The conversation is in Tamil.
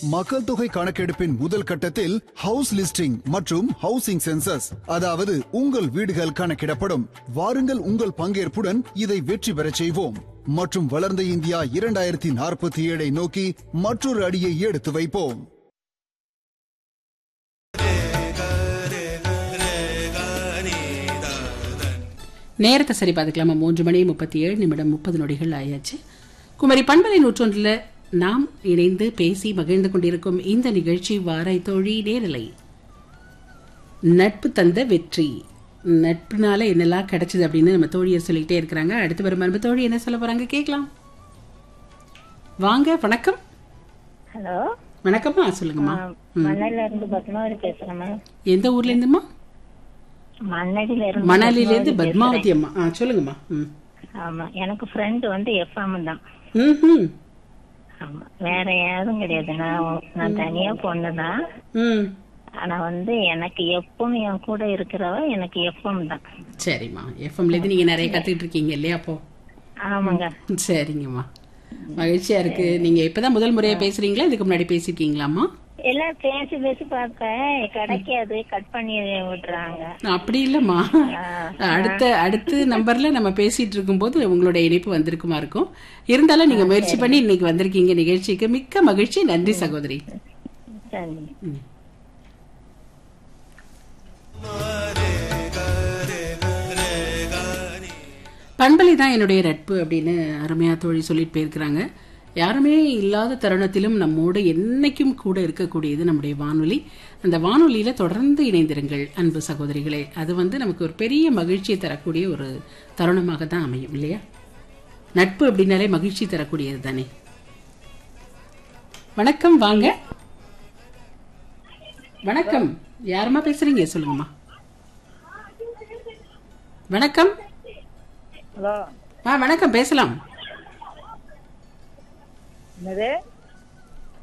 மக்கள் தொகை கணக்கெடுப்பின் முதல் கட்டத்தில் ஹவுஸ் லிஸ்டிங் மற்றும் ஹவுசிங் சென்சஸ், அதாவது உங்கள் வீடுகள் கணக்கிடப்படும். வாருங்கள், உங்கள் பங்கேற்புடன் இதை வெற்றி பெறச் செய்வோம் மற்றும் வளர்ந்த இந்தியா 2047 நோக்கி மற்றொரு அடியை எடுத்து வைப்போம். நேரத்தை சரி பார்த்துக்கலாமா? 3:37 ஆயாச்சு. குமரி பண்பலை 101 நாம் இணைந்து பேசி மகிழ்ந்து கொண்டிருக்கும் இந்த நிகழ்ச்சி வாராய் தோழி நேரலை. நட்பு தந்த வெற்றி, நட்புனால என்னெல்லாம் கிடைச்சது அப்படின்னு நம்ம தோழியர் சொல்லிக்கிட்டே இருக்கிறாங்க. அடுத்து வரும் அன்பு தோழி என்ன சொல்ல போறாங்க கேட்கலாம். வாங்க, வணக்கம். ஹலோ, வணக்கம்மா, சொல்லுங்கம்மா. மணலில இருந்து பத்மாவதி பேசுறேன். எந்த ஊர்ல இருந்துமா? மணலில இருந்து பத்மாவதி அம்மா. சொல்லுங்கம்மா. ஆமா, எனக்கு ஃப்ரெண்ட் வந்து எஃப்எம் தான். ஆமா, வேற யாரும் கிடையாது. நான் தனியா பொண்ணுதான். ஆனா வந்து எனக்கு எப்பவும் என் கூட இருக்கிறவ எனக்கு எஃப்எம் தான். சரிம்மா, எஃப்எம்ல இருந்து நீங்க நிறைய கத்துக்கிட்டு இருக்கீங்க இல்லையா? அப்போ ஆமாங்க. சரிங்கம்மா, மகிழ்ச்சியா இருக்கு. நீங்க இப்பதான் முதல் முறையா பேசுறீங்களா? இதுக்கு முன்னாடி பேசிருக்கீங்களாமா? எல்லாம் பேசி பேசி பார்ப்பேன், கிடைக்காது, கட் பண்ணி விடுறாங்க. அப்படி இல்லம்மா, அடுத்த நம்பர்ல நம்ம பேசிட்டு இருக்கும் போது உங்களோட இணைப்பு வந்திருக்குமா இருக்கும். இருந்தாலும் நீங்க முயற்சி பண்ணி இன்னைக்கு வந்திருக்கீங்க நிகழ்ச்சிக்கு. மிக்க மகிழ்ச்சி. நன்றி சகோதரி. பண்பலை தான் என்னுடைய நட்பு அப்படின்னு அருமையா தோழி சொல்லிட்டு போயிருக்கிறாங்க. யாருமே இல்லாத தருணத்திலும் நம்மோடு என்னைக்கும் கூட இருக்கக்கூடியது நம்முடைய வானொலி. அந்த வானொலியில தொடர்ந்து இணைந்திருங்கள் அன்பு சகோதரிகளே. அது வந்து நமக்கு ஒரு பெரிய மகிழ்ச்சியை தரக்கூடிய ஒரு தருணமாக தான் அமையும் இல்லையா? நட்பு அப்படின்னாலே மகிழ்ச்சி தரக்கூடியது தானே. வணக்கம், வாங்க. வணக்கம், யாருமா பேசுறீங்க? சொல்லுங்கம்மா. வணக்கம். ஹலோ. வணக்கம், பேசலாம். என்னது?